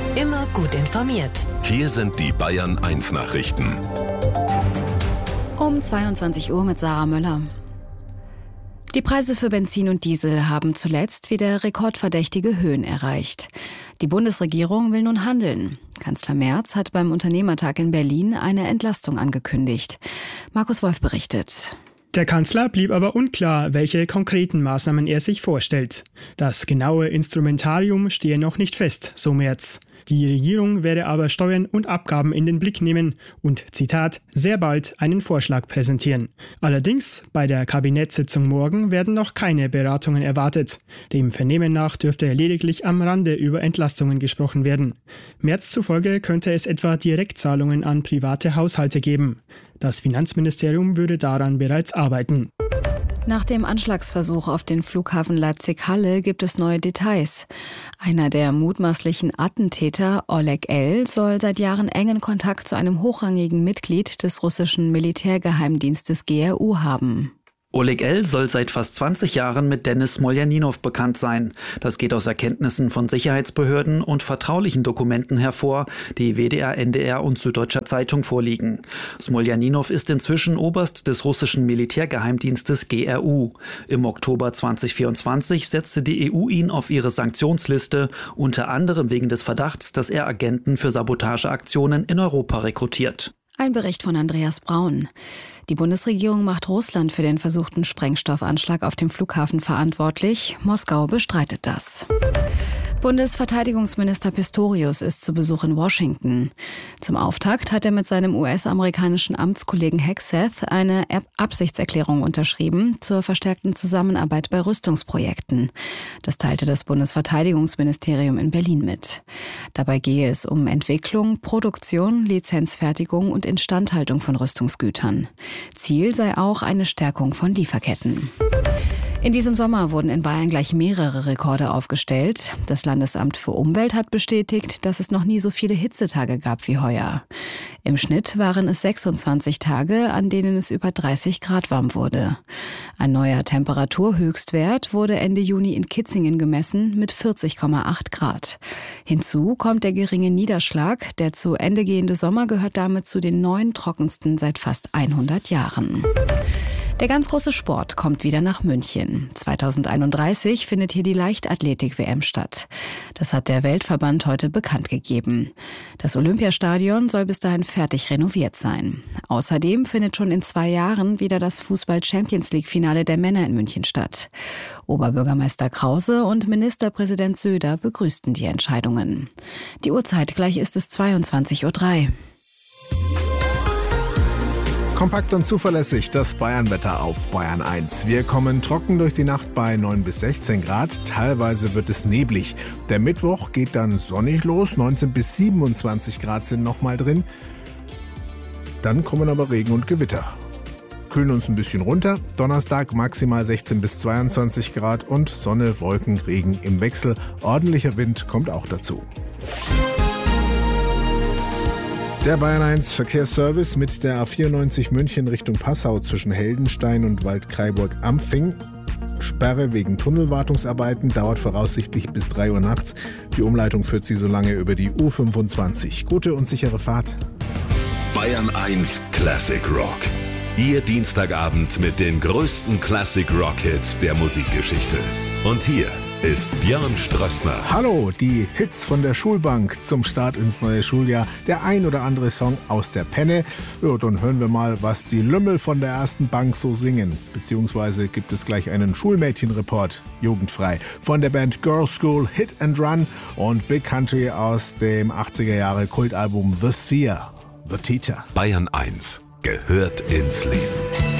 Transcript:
Immer gut informiert. Hier sind die Bayern 1 Nachrichten. Um 22 Uhr mit Sarah Möller. Die Preise für Benzin und Diesel haben zuletzt wieder rekordverdächtige Höhen erreicht. Die Bundesregierung will nun handeln. Kanzler Merz hat beim Unternehmertag in Berlin eine Entlastung angekündigt. Markus Wolf berichtet. Der Kanzler blieb aber unklar, welche konkreten Maßnahmen er sich vorstellt. Das genaue Instrumentarium stehe noch nicht fest, so Merz. Die Regierung werde aber Steuern und Abgaben in den Blick nehmen und, Zitat, sehr bald einen Vorschlag präsentieren. Allerdings, bei der Kabinettssitzung morgen werden noch keine Beratungen erwartet. Dem Vernehmen nach dürfte lediglich am Rande über Entlastungen gesprochen werden. Merz zufolge könnte es etwa Direktzahlungen an private Haushalte geben. Das Finanzministerium würde daran bereits arbeiten. Nach dem Anschlagsversuch auf den Flughafen Leipzig-Halle gibt es neue Details. Einer der mutmaßlichen Attentäter, Oleg L., soll seit Jahren engen Kontakt zu einem hochrangigen Mitglied des russischen Militärgeheimdienstes GRU haben. Oleg L. soll seit fast 20 Jahren mit Dennis Smoljaninow bekannt sein. Das geht aus Erkenntnissen von Sicherheitsbehörden und vertraulichen Dokumenten hervor, die WDR, NDR und Süddeutscher Zeitung vorliegen. Smoljaninow ist inzwischen Oberst des russischen Militärgeheimdienstes GRU. Im Oktober 2024 setzte die EU ihn auf ihre Sanktionsliste, unter anderem wegen des Verdachts, dass er Agenten für Sabotageaktionen in Europa rekrutiert. Ein Bericht von Andreas Braun. Die Bundesregierung macht Russland für den versuchten Sprengstoffanschlag auf dem Flughafen verantwortlich. Moskau bestreitet das. Bundesverteidigungsminister Pistorius ist zu Besuch in Washington. Zum Auftakt hat er mit seinem US-amerikanischen Amtskollegen Hegseth eine Absichtserklärung unterschrieben zur verstärkten Zusammenarbeit bei Rüstungsprojekten. Das teilte das Bundesverteidigungsministerium in Berlin mit. Dabei gehe es um Entwicklung, Produktion, Lizenzfertigung und Instandhaltung von Rüstungsgütern. Ziel sei auch eine Stärkung von Lieferketten. In diesem Sommer wurden in Bayern gleich mehrere Rekorde aufgestellt. Das Landesamt für Umwelt hat bestätigt, dass es noch nie so viele Hitzetage gab wie heuer. Im Schnitt waren es 26 Tage, an denen es über 30 Grad warm wurde. Ein neuer Temperaturhöchstwert wurde Ende Juni in Kitzingen gemessen mit 40,8 Grad. Hinzu kommt der geringe Niederschlag. Der zu Ende gehende Sommer gehört damit zu den 9 trockensten seit fast 100 Jahren. Der ganz große Sport kommt wieder nach München. 2031 findet hier die Leichtathletik-WM statt. Das hat der Weltverband heute bekannt gegeben. Das Olympiastadion soll bis dahin fertig renoviert sein. Außerdem findet schon in 2 Jahren wieder das Fußball-Champions-League-Finale der Männer in München statt. Oberbürgermeister Krause und Ministerpräsident Söder begrüßten die Entscheidungen. Die Uhrzeit gleich ist es 22:03 Uhr. Kompakt und zuverlässig das Bayernwetter auf Bayern 1. Wir kommen trocken durch die Nacht bei 9 bis 16 Grad. Teilweise wird es neblig. Der Mittwoch geht dann sonnig los. 19 bis 27 Grad sind nochmal drin. Dann kommen aber Regen und Gewitter. Kühlen uns ein bisschen runter. Donnerstag maximal 16 bis 22 Grad und Sonne, Wolken, Regen im Wechsel. Ordentlicher Wind kommt auch dazu. Der Bayern 1 Verkehrsservice mit der A94 München Richtung Passau zwischen Heldenstein und Waldkraiburg-Ampfing. Sperre wegen Tunnelwartungsarbeiten dauert voraussichtlich bis 3 Uhr nachts. Die Umleitung führt Sie so lange über die U25. Gute und sichere Fahrt. Bayern 1 Classic Rock. Ihr Dienstagabend mit den größten Classic Rock Hits der Musikgeschichte. Und hier ist Björn Strössner. Hallo, die Hits von der Schulbank zum Start ins neue Schuljahr. Der ein oder andere Song aus der Penne. Ja, dann hören wir mal, was die Lümmel von der ersten Bank so singen. Beziehungsweise gibt es gleich einen Schulmädchenreport, jugendfrei, von der Band Girls School, Hit and Run und Big Country aus dem 80er Jahre Kultalbum The Seer, The Teacher. Bayern 1 gehört ins Leben.